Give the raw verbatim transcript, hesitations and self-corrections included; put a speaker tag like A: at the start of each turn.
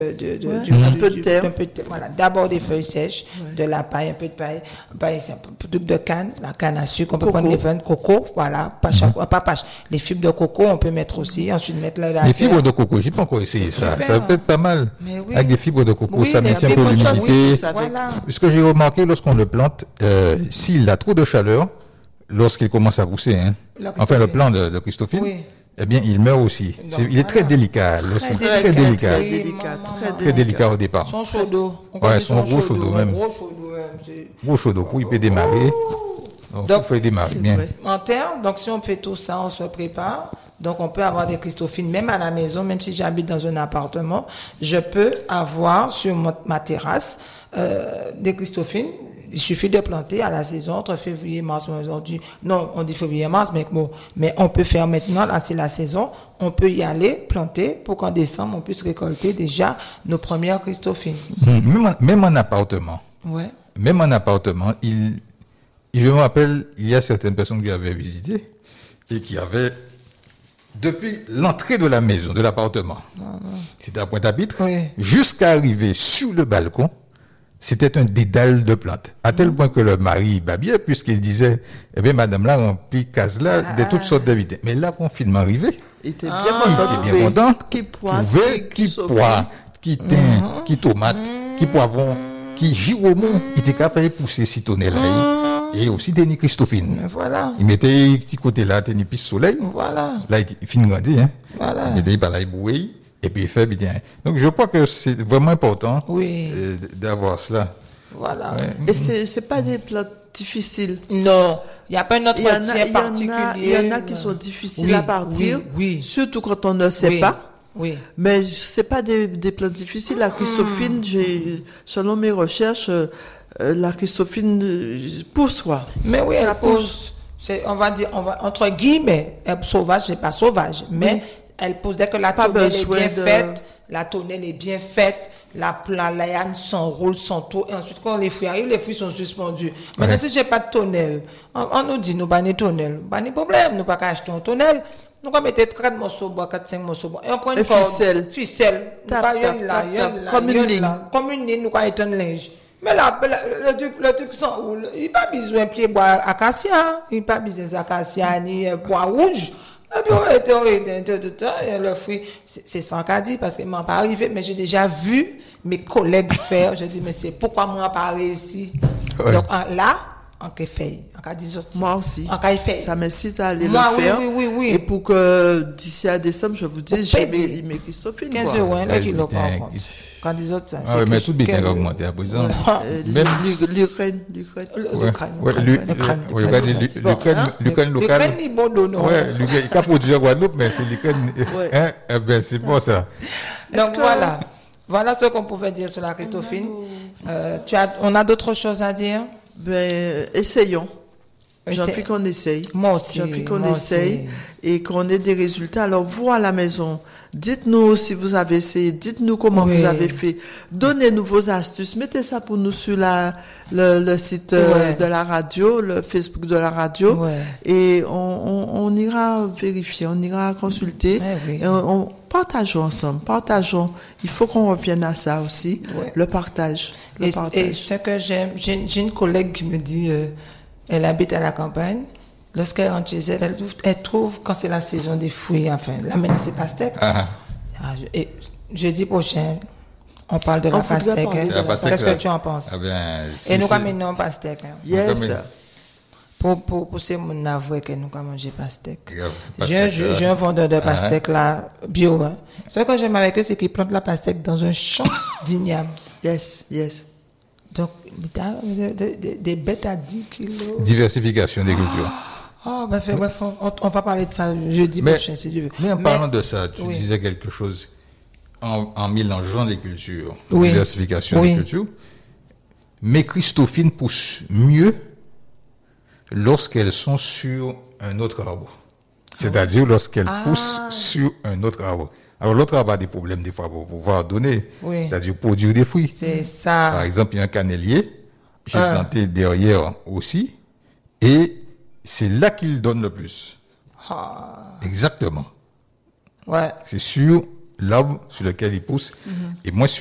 A: de, de,
B: ouais,
A: du,
B: un
A: du,
B: peu de
A: du,
B: terre.
A: un peu de terre. Voilà. D'abord des feuilles sèches,
B: Ouais.
A: de la paille, un peu de paille, paille c'est un peu de canne, la canne à sucre, on peut
B: Coco.
A: prendre les vins de coco, voilà, pas chaque, mm-hmm. pas, pas, les fibres de coco, on peut mettre aussi, ensuite mettre la, la
C: Les
A: terre.
C: fibres de coco, j'ai pas encore essayé
A: C'est
C: ça.
A: super,
C: Ça peut être pas mal.
A: Mais oui.
C: Avec des fibres de coco,
A: Oui,
C: ça
A: les
C: maintient un peu
A: fibres,
C: l'humidité.
A: oui, voilà.
C: Ce que j'ai remarqué lorsqu'on le plante, euh, s'il a trop de chaleur, lorsqu'il commence à pousser, hein, enfin le plant de, de Christophine, oui. eh bien, il meurt aussi.
A: Donc,
C: c'est, il est
A: voilà.
C: très délicat. Très, très, très délicat.
B: Très
A: Oui,
B: délicat.
A: maman,
B: Très
A: maman.
C: Très délicat au départ.
A: Son chaud d'eau.
C: Ouais, son gros chaud d'eau même.
A: Gros chaud d'eau, même. C'est...
C: Gros chaud d'eau, pour il peut démarrer. Donc, donc, il faut démarrer bien.
B: Vrai.
A: En terre, donc si on fait tout ça, on se prépare. Donc, on peut avoir des Christophines, même à la maison, même si j'habite dans un appartement, je peux avoir sur ma, ma terrasse euh, des Christophines. Il suffit de planter à la saison entre février et mars. Aujourd'hui, non, on dit février et mars, mais bon, mais on peut faire maintenant, là c'est la saison, on peut y aller planter pour qu'en décembre on puisse récolter déjà nos premières Christophines.
C: Même en, même en appartement.
A: Ouais.
C: Même en appartement, il, je me rappelle, il y a certaines personnes qui avaient visité et qui avaient, depuis l'entrée de la maison, de l'appartement, ah, c'était à Pointe-à-Pitre, oui. jusqu'à arriver sur le balcon, c'était un dédale de plantes. À tel mmh. point que le mari babillait, puisqu'il disait, eh bien, madame là, remplit case là, ah, de toutes sortes d'invités. Mais là, confinement arrivé.
B: Il était bien
C: ah,
B: content.
C: Il était bien content.
B: Qui poire,
C: trouver, qui poire, qui thym, mmh. qui tomate, mmh. qui poivron, qui giromon. Il était capable de pousser citonnelle là. Et aussi des Christophine.
A: Voilà.
C: Il mettait petit côté là, tenait piste soleil.
A: Voilà.
C: Là, il finit grandi, hein.
A: Voilà.
C: Il mettait par là, il bouillait. Et puis il fait bien. Donc je crois que c'est vraiment important
A: oui.
C: euh, d'avoir cela.
A: Voilà.
B: Ouais. Et c'est c'est pas des plantes difficiles.
A: Non, il n'y a pas un entretien particulier.
B: Il y en a qui sont difficiles
A: oui,
B: à partir,
A: oui, oui.
B: surtout quand on ne sait
A: oui.
B: pas.
A: Oui.
B: Mais c'est pas des, des plantes difficiles. La Christophine, mmh. j'ai, selon mes recherches, euh, la Christophine euh, pousse quoi.
A: Mais oui,
B: ça
A: elle pousse. pousse. C'est, on va dire, on va entre guillemets, elle, sauvage, c'est pas sauvage, mais oui. elle pousse dès que la
B: pas
A: tonnelle est bien
B: de...
A: faite, la tonnelle est bien faite, la, la liane s'enroule, s'entoure, et ensuite quand les fruits arrivent, les fruits sont suspendus. Maintenant, ouais. si j'ai pas de tonnelle, on, on nous dit, nous, pas de tonnelle, pas de problème, nous pas qu'à acheter une tonnelle. Nous, on mettait quatre morceaux bois, quatre, cinq morceaux bois. Et on prend une corde.
B: Ficelle.
A: Ficelle.
B: Tap, tap, tap,
A: là,
B: tap,
A: là,
B: comme une ligne.
A: Là. Comme une ligne, nous, quand il linge. Mais là, le truc, le truc s'enroule. Il n'y a pas besoin de pied bois acacia. Il n'y a pas besoin d'acacia ni bois rouge. Et puis, on était, on était, le fruit, c'est sans qu'à dire parce qu'il ne m'a pas arrivé, mais j'ai déjà vu mes collègues faire. Je dis, mais c'est pourquoi moi pas réussi? Ouais. Donc, là, en cas fait, en cas dix autres.
B: Moi aussi.
A: En cas fait.
B: Ça m'incite à aller
A: moi,
B: le
A: oui,
B: faire.
A: Oui, oui, oui.
B: Et pour que d'ici à décembre, je vous dise, j'ai mis, mis Christophine.
A: quinze euros, hein, là, qui l'ont pas encore. Quand les autres, ça.
C: Ah oui, mais tout bien augmenté à présent.
B: Même l'Ukraine, l'Ukraine.
C: L'Ukraine. L'Ukraine, l'Ukraine locale.
A: L'Ukraine, il bon non.
C: Ouais, l'Ukraine, il a produit à Guadeloupe, mais c'est l'Ukraine. Hein, eh ben, c'est bon ça.
A: Donc voilà. Voilà ce qu'on pouvait dire sur la Christophine. Euh, tu as, on a d'autres choses à dire?
B: Ben, essayons. J'ai envie qu'on essaye.
A: Moi aussi.
B: J'ai envie qu'on essaye et qu'on ait des résultats. Alors, vous à la maison, dites-nous si vous avez essayé, dites-nous comment oui. vous avez fait. Donnez-nous vos astuces. Mettez ça pour nous sur la, le, le site ouais. de la radio, le Facebook de la radio. Ouais. Et on, on, on ira vérifier, on ira consulter.
A: Ouais, oui.
B: Et on, on, partageons ensemble, partageons. Il faut qu'on revienne à ça aussi, ouais. le partage. Le
A: et,
B: partage.
A: Et ce que j'aime, j'ai, j'ai une collègue qui me dit... Euh, elle habite à la campagne. Lorsqu'elle rentre chez elle, elle trouve, elle trouve quand c'est la saison des fruits, enfin, là maintenant c'est pastèque. Ah. Ah, et jeudi prochain, on parle de la
B: on
A: pastèque. Hein.
C: La pastèque.
A: Qu'est-ce que tu en penses?
C: Ah ben,
A: et nous ramenons pastèque. Hein.
B: Yes.
A: Pour, pour, pour ces mon avoué que nous avons mangé pastèque. J'ai, j'ai, j'ai un vendeur de pastèque uh-huh. là, bio. Hein. Ce que j'aime avec eux, c'est qu'ils plantent la pastèque dans un champ d'igname.
B: Yes, yes.
A: Donc, des bêtes à dix kilos.
C: Diversification des cultures.
A: Ah, oh, ben, fait, bref, on, on va parler de ça jeudi mais, prochain, si Dieu veut.
C: Mais en mais, parlant de ça, tu oui. disais quelque chose en, en mélangeant les cultures,
A: oui.
C: diversification
A: oui.
C: des cultures. Mais Christophine pousse mieux lorsqu'elles sont sur un autre arbre. C'est-à-dire lorsqu'elles ah. poussent sur un autre arbre. Alors, l'autre arbre a des problèmes des fois pour pouvoir donner,
A: oui.
C: c'est-à-dire produire des fruits.
A: C'est ça.
C: Par exemple, il y a un cannelier, j'ai
A: ah.
C: planté derrière aussi, et c'est là qu'il donne le plus.
A: Ah.
C: Exactement.
A: Ouais.
C: C'est sur l'arbre sur lequel il pousse, mm-hmm. et moins sur